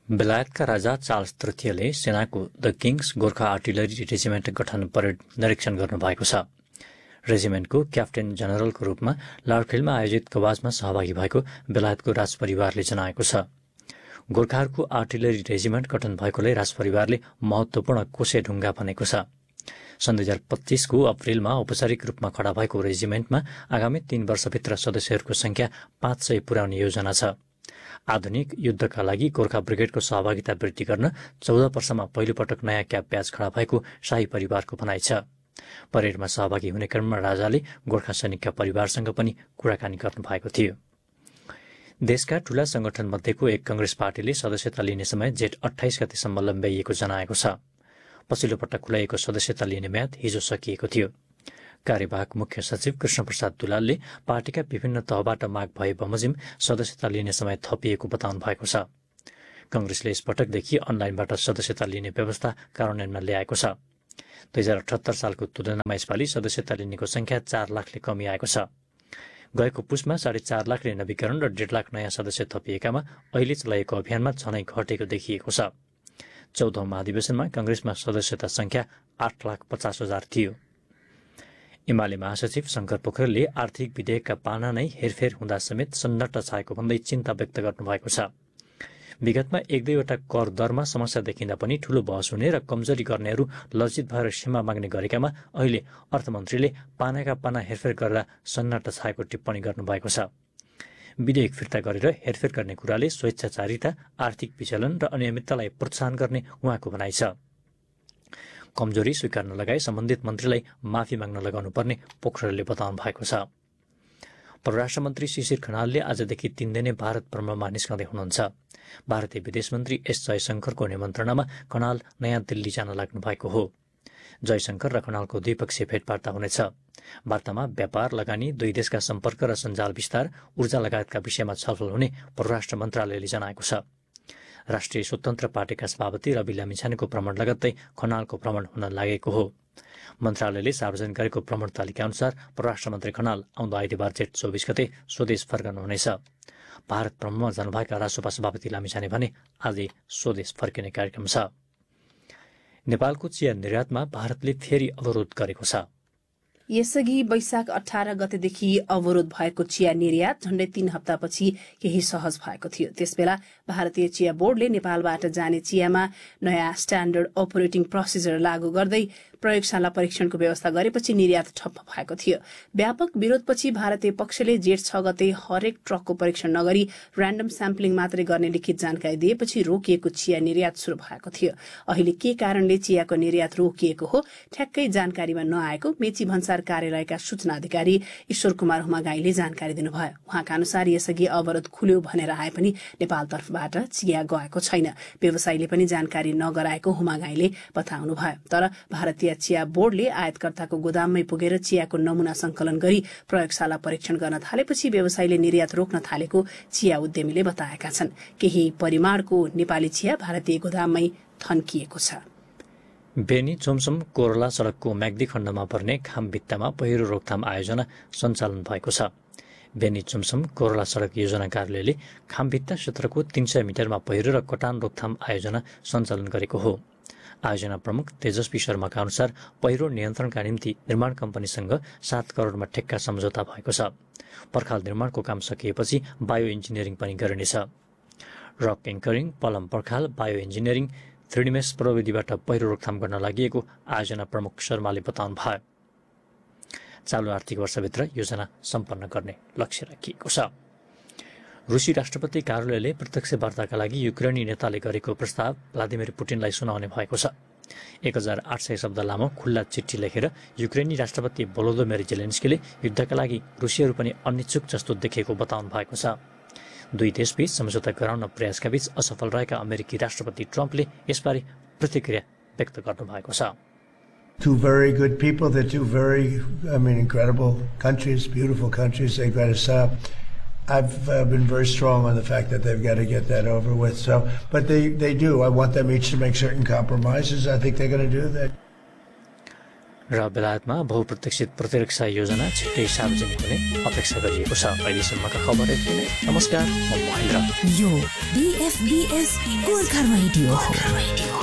बेलायतका राजा चार्ल्स तृतीयले सेनाको the Kings Gorkha artillery regiment गठन परेड निरीक्षण गर्नुभएको छ। रेजिमेन्टको क्याप्टेन जनरलको रूपमा लालखिलमा आयोजित कवाजमा सहभागी भएको बेलायतको राजपरिवारले जनाएको छ। गोर्खाहरूको आर्टिलरी रेजिमेन्ट गठन भएकोले राजपरिवारले महत्वपूर्ण कोसे ढुङ्गा भनेको छ। सन् 2025 अप्रिलमा औपचारिक रूपमा खडा भएको रेजिमेन्टमा आगामी 3 वर्षभित्र सदस्यहरूको संख्या 500 पुर्याउने योजना छ। आधुनिक युद्धका लागि गोर्खा ब्रिगेडको सहभागिता वृद्धि गर्न 14 वर्षमा पहिलोपटक नयाँ क्याम्प ब्याच खडा भएको शाही परिवारको भनाइ छ। परेडमा सहभागी हुने क्रममा राजाले गोर्खा सैनिकका परिवारसँग पनि कुराकानी गर्नु भएको थियो। देशका ठूला संगठन मध्येको एक कंग्रेस पार्टीले सदस्यता लिने समय जेठ 28 गतेसम्म लम्ब्याइएको जनाएको छ। पछिल्लो पटक खुलाइएको सदस्यता लिने म्याद हिजो सकिएको थियो। कार्यवाहक मुख्य सचिव कृष्णप्रसाद दुलालले पार्टीका विभिन्न तहबाट माग भए बमोजिम सदस्यता लिने समय थपिएको बताउनु भएको छ। कंग्रेसले यसपटकदेखि अनलाइनबाट सदस्यता लिने व्यवस्था कार्यान्वयनमा ल्याएको छ। 2078 सालको तुलनामा यसपालि सदस्यता लिनेको संख्या 4 लाखले कमी आएको छ। गएको पुसमा 4.5 लाखले नवीकरण र 1.5 लाख नयाँ सदस्य थपिएकामा अहिले चलाइएको अभियानमा झनै घटेको देखिएको छ। 14औं महाधिवेशनमा कंग्रेसमा सदस्यता संख्या 8,50,000 थियो। एमाले महासचिव शंकर पोखरेलले आर्थिक विधेयकका पाना नै हेरफेर हुँदा समेत सन्नाटा छाएको भन्दै चिन्ता व्यक्त गर्नुभएको छ। विगतमा 1-2वटा कर दरमा समस्या देखिँदा पनि ठूलो बहस हुने र कमजोरी गर्नेहरू लज्जित भएर क्षमा माग्ने गरेकामा अहिले अर्थमन्त्रीले पानाका पाना हेरफेर गर्दा सन्नाटा छाएको टिप्पणी गर्नुभएको छ। विधेयक फिर्ता गरेर हेरफेर गर्ने कुराले स्वेच्छाचारिता, आर्थिक विचलन र अनियमिततालाई प्रोत्साहन गर्ने उहाँको भनाइ छ। कमजोरी स्वीकार्न लगाई सम्बन्धित मन्त्रीलाई माफी माग्न लगाउनु पर्ने पोखरेलले बताउनु भएको छ। परराष्ट्र मन्त्री शिशिर खनालले आजदेखि 3 दिने भारत भ्रमणमा निस्कँदै हुनुहुन्छ। भारतीय विदेश मन्त्री एस जयशंकरको निमन्त्रणामा खनाल नयाँ दिल्ली जान लाग्नु भएको हो। जयशंकर र खनालको द्विपक्षीय भेटवार्ता हुनेछ। वार्तामा व्यापार, लगानी, दुई देशका सम्पर्क र सञ्जाल विस्तार, ऊर्जा लगायतका विषयमा छलफल हुने परराष्ट्र मन्त्रालयले जनाएको छ। राष्ट्रिय स्वतन्त्र पार्टीका सभापति रवि लामिछानेको भ्रमण लगत्तै खनालको भ्रमण हुन लागेको हो। मन्त्रालयले सार्वजनिक गरेको भ्रमण तालिका अनुसार परराष्ट्र मन्त्री खनाल आउँदो आइतबार जेठ 24 गते स्वदेश फर्कनुहुनेछ। भारत भ्रमणमा जानुभएका रासोपा सभापति लामिछाने भने आजै स्वदेश फर्किने कार्यक्रम छ। नेपालको चिया निर्यातमा भारतले फेरि अवरोध गरेको छ। यसअघि वैशाख 18 गतेदेखि अवरोध भएको चिया निर्यात झण्डै 3 हप्तापछि केही सहज भएको थियो। त्यसबेला भारतीय चिया बोर्डले नेपालबाट जाने चियामा नयाँ स्ट्याण्डर्ड अपरेटिङ प्रोसिजर लागू गर्दै प्रयोगशाला परीक्षणको व्यवस्था गरेपछि निर्यात ठप्प भएको थियो। व्यापक विरोधपछि भारतीय पक्षले जेठ 6 गते हरेक ट्रकको परीक्षण नगरी र्यान्डम स्याम्पलिङ मात्रै गर्ने लिखित जानकारी दिएपछि रोकिएको चिया निर्यात शुरू भएको थियो। अहिले के कारणले चियाको निर्यात रोकिएको हो ठ्याक्कै जानकारीमा नआएको मेची भन्सार कार्यालयका सूचना अधिकारी ईश्वर कुमार हुमागाईले जानकारी दिनुभयो। उहाँका अनुसार यसअघि अवरोध खुल्यो भनेर आए पनि नेपालतर्फबाट चिया गएको छैन। व्यवसायीले पनि जानकारी नगराएको हुमागाईले बताउनुभयो। तर भारतीय चिया बोर्डले आयातकर्ताको गोदाममै पुगेर चियाको नमूना संकलन गरी प्रयोगशाला परीक्षण गर्न थालेपछि व्यवसायीले निर्यात रोक्न थालेको चिया उद्यमीले बताएका छन्। केही परिमाणको नेपाली चिया भारतीय गोदाममै थन्किएको छ। बेनी चोमसम कोरला सड़कको म्याग्दी खण्डमा पर्ने खाम भित्तामा पहिरो रोकथाम आयोजना सञ्चालन भएको छ। बेनी चुमसम कोरला सड़क योजना कार्यालयले खामभित्ता क्षेत्रको 300 मिटरमा पहिरो र कटान रोकथाम आयोजना सञ्चालन गरेको हो। आयोजना प्रमुख तेजस्वी शर्माका अनुसार पहिरो नियन्त्रणका निम्ति निर्माण कम्पनीसँग 7 करोडमा ठेक्का सम्झौता भएको छ। पर्खाल निर्माणको काम सकिएपछि बायो इन्जिनियरिङ पनि गरिनेछ। रक एङ्करिङ, पलम पर्खाल, बायो इन्जिनियरिङ, 3D मेस प्रविधिबाट पहिरो रोकथाम गर्न लागि आयोजना प्रमुख शर्माले बताउनु भयो। चालु आर्थिक वर्षभित्र योजना सम्पन्न गर्ने लक्ष्य राखिएको छ। रुसी राष्ट्रपति कार्यालयले प्रत्यक्ष वार्ताका लागि युक्रेनी नेताले गरेको प्रस्ताव भ्लादिमिर पुटिनलाई सुनाउने भएको छ। 1800 शब्द लामो खुल्ला चिठी लेखेर युक्रेनी राष्ट्रपति भोलोदोमिर जेलेन्स्कीले युद्धका लागि रुसीहरू पनि अनिच्छुक जस्तो देखेको बताउनु भएको छ। दुई देशबीच सम्झौता गराउन प्रयासका बीच असफल रहेका अमेरिकी राष्ट्रपति ट्रम्पले यसबारे प्रतिक्रिया व्यक्त गर्नुभएको छ। Two very good people, they're two very, incredible countries, beautiful countries. They've got to stop. I've been very strong on the fact that they've got to get that over with. So, but they do. I want them each to make certain compromises. I think they're going to do that. र बेलायतमा बहुप्रतीक्षित प्रतिरक्षा योजना छिट्टै सार्वजनिक हुने अपेक्षा गरिएको छ। अहिलेसम्मका खबर यति नै। नमस्कार, म महेन्द्र। यो BFBS गोर्खा रेडियो हो।